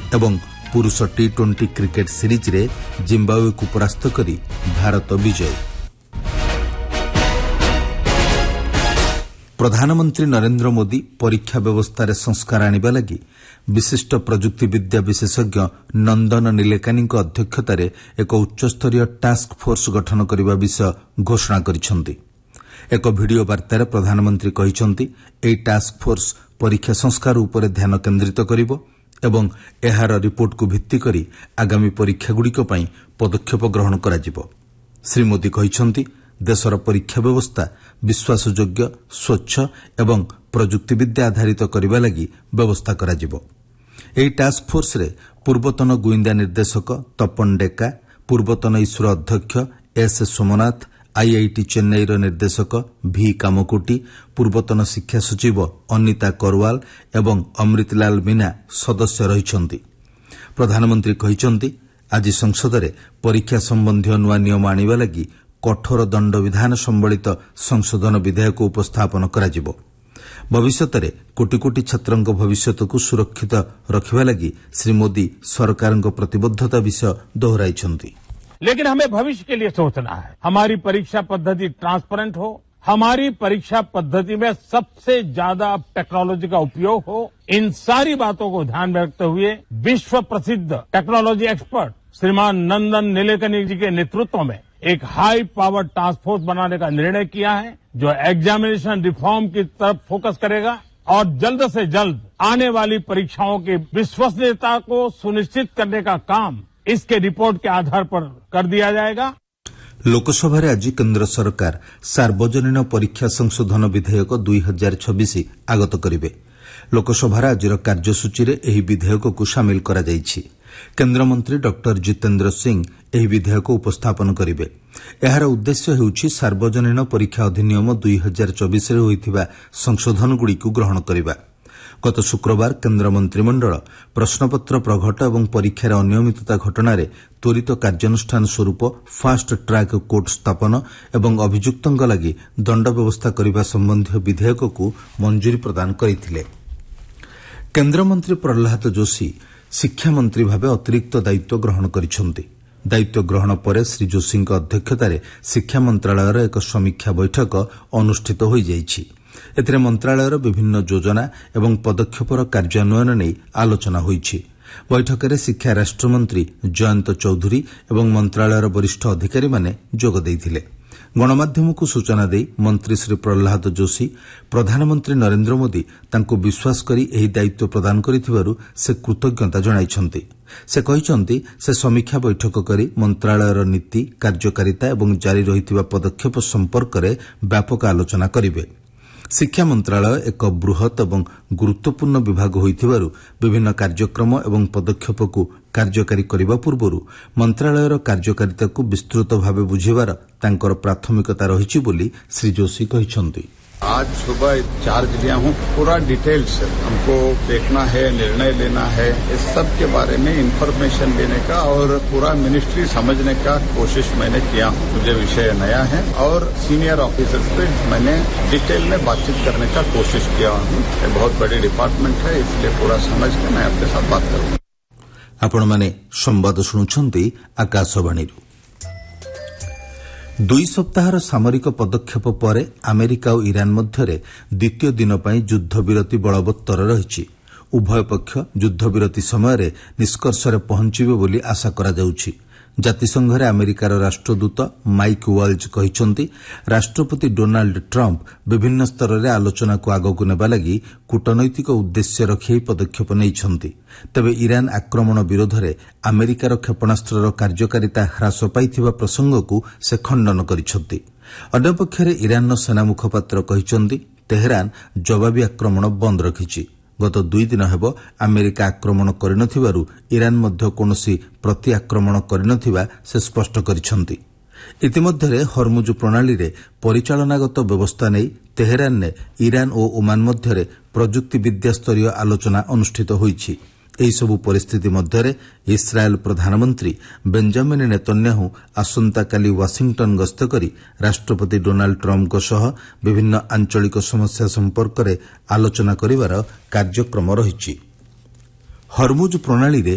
एवं पुरुष टी20 cricket series रे जिम्बाब्वे को परास्त करी भारत विजय। प्रधानमंत्री नरेंद्र मोदी परीक्षा व्यवस्था संस्कार आनिबा लगी विशिष्ट प्रजुक्तिविद्या विशेषज्ञ नंदन नीलेकानी अध्यक्षतार एक उच्चस्तरीय टास्क फोर्स गठन करने विषय घोषणा करिसेंति। एक वीडियो वार्तार प्रधानमंत्री कहिसेंति एई टास्क फोर्स परीक्षा संस्कार उपर ध्यान केन्द्रित करिवो एवं एहार रिपोर्ट को भित्ति करी आगामी परीक्षागुड़िक पई पदक्षेप ग्रहण कराजिवो। श्री मोदी कहिसेंति देशर परीक्षा व्यवस्था विश्वासयोग्य स्वच्छ एवं प्रजुक्तिविद्या आधारित करने लगी व्यवस्था कराजिवो। एही टास्क फोर्स रे पूर्वतन गुइंदा निर्देशक तपन डेका, पूर्वतन इसरो अध्यक्ष एस सोमनाथ, आईआईटी चेन्नई निर्देशक भी कामकोटी, पूर्वतन शिक्षा सचिव अनिता करवाल एवं अमृतलाल मीना सदस्य रहिछन्ति। प्रधानमंत्री कहिसेंति आज संसद रे परीक्षा संबंधी नुआ नियम आनिबा लगी कठोर दंड विधान संबलित संशोधन विधेयक उपस्थापन कराजिवो। भविष्य में कोटी कोटी छात्रों भविष्य को सुरक्षित रखिबा लगी श्री मोदी सरकार प्रतिबद्धता विषय दोहराइछन्ति। लेकिन हमें भविष्य के लिए सोचना है। हमारी परीक्षा पद्धति ट्रांसपेरेंट हो, हमारी परीक्षा पद्धति में सबसे ज्यादा टेक्नोलॉजी का उपयोग हो। इन सारी बातों को ध्यान में रखते हुए विश्व प्रसिद्ध टेक्नोलॉजी एक्सपर्ट श्रीमान नंदन नीलेकनी जी के नेतृत्व में एक हाई पावर टास्क फोर्स बनाने का निर्णय किया है, जो एग्जामिनेशन रिफॉर्म की तरफ फोकस करेगा और जल्द से जल्द आने वाली परीक्षाओं की विश्वसनीयता को सुनिश्चित करने का काम इसके रिपोर्ट के आधार पर कर दिया जाएगा। लोकसभा रे आज केंद्र सरकार सार्वजनीन परीक्षा संशोधन विधेयक 2026 आगत करिवे। लोकसभा आज कार्यसूची रे एही विधेयक को शामिल करा जायछि। केन्द्रमंत्री डॉक्टर जितेंद्र सिंह एही विधेयक उपस्थापन करिवे। एहार उद्देश्य हेउछि सार्वजनीन परीक्षा अधिनियम 2024 रे होइथिबा संशोधनगुड़िक ग्रहण करिबा। गत शुक्रवार केन्द्र मंत्रिमंडल प्रश्नपत्र प्रघट एवं परीक्षार अनियमितता घटना त्वरित कार्यानुष्ठान स्वरूप फास्ट ट्रैक कोर्ट स्थापन एवं अभियुक्तों लगी दंड व्यवस्था करने संबंधी विधेयक को मंजूरी प्रदान करथिले। केन्द्रमंत्री प्रहलाद जोशी शिक्षा मंत्री भावे अतिरिक्त दायित्व ग्रहण करिसेंति। दायित्व ग्रहण पर श्री जोशी अध्यक्षतार शिक्षा मंत्रालयर एक समीक्षा बैठक अनुष्ठित हो जाइछि। एथिरे मंत्रालयर विभिन्न योजना एवं पदक्षेपर कार्यान्वयन नहीं आलोचना होइछि। बैठक में शिक्षा राष्ट्रमंत्री जयंत चौधरी एवं मंत्रालयर वरिष्ठ अधिकारी माने जोग दैथिले। गणमाध्यम को सूचना दे मंत्री श्री प्रहलाद जोशी प्रधानमंत्री नरेंद्र मोदी तांको विश्वास करी एही दायित्व प्रदान करिथिबारु से कृतज्ञता जणाइछन्ति। से कहिसन्ति से समीक्षा बैठक करी मंत्रालयर नीति कार्यकारिता एवं जारी रहिथिबा पदक्षेप संपर्क में व्यापक आलोचना करिवे। शिक्षा मंत्रालय एक बृहत एवं गुरुत्वपूर्ण विभाग होइथिबारु विभिन्न कार्यक्रम एवं पदक्षेप को कार्यकारी करने पूर्व मंत्रालयर कार्यकारिता को विस्तृत भाव बुझेबार तांकर प्राथमिकता रहिछि बोली श्री जोशी कहिसन्ति। आज सुबह चार्ज लिया हूँ, पूरा डिटेल्स हमको देखना है, निर्णय लेना है, इस सब के बारे में इंफॉर्मेशन लेने का और पूरा मिनिस्ट्री समझने का कोशिश मैंने किया हूँ। मुझे विषय नया है और सीनियर ऑफिसर्स से मैंने डिटेल में बातचीत करने का कोशिश किया हूँ। ये बहुत बड़ी डिपार्टमेंट है, इसलिए पूरा समझ के मैं आपके साथ बात करूँगा। आपण माने संवाद शुणुछन्ति आकाशवाणीरु। 2 सप्ताहर सामरिक पदक्षेप पर अमेरिका और ईरान मध्य द्वितीय दिन पर युद्धविरति बलवत्तर रही। उभय पक्ष युद्धविरति समय निष्कर्ष पहुंचबे बोली आशा करा जाउछि। जातिसंघ अमेरिकार राष्ट्रदूत माइक वाल्ज कहिसन्ति राष्ट्रपति डोनाल्ड ट्रंप विभिन्न स्तर में आलोचना को आगक नेबा लगी कूटनैतिक उद्देश्य रखी पदक्षेप नैछन्ति। तेबे ईरान आक्रमण विरोध में अमेरिकार क्षेपणास्त्र कार्यकारिता ह्रास पाइथिबा प्रसंग को से खंडन करिसन्ति। अन्यपक्षरे ईरान सेना मुखपात्र कहिसन्ति तेहरान जवाबी आक्रमण बंद रखिछि। गत 2 दिन हेब अमेरिका आक्रमण करिनथिबारु ईरान मध्य कोनोसी प्रति आक्रमण करिनथिबा से स्पष्ट करिसन्ति। इतिमध्यरे हरमुज प्रणाली रे परिचालनागत व्यवस्था नै तेहरान ने ईरान और ओमान मध्यरे प्रजुक्ति विद्या स्तरीय आलोचना अनुष्ठित होईछि। एही सबु परिस्थिति मध्यरे इस्राएल प्रधानमंत्री बेंजामिन नेतन्याहू आसंताकाली वाशिंगटन गस्त करी राष्ट्रपति डोनाल्ड ट्रंप सह विभिन्न आंचलिक समस्या संपर्क में आलोचना करिवार कार्यक्रम रहिछि। हरमुज प्रणाली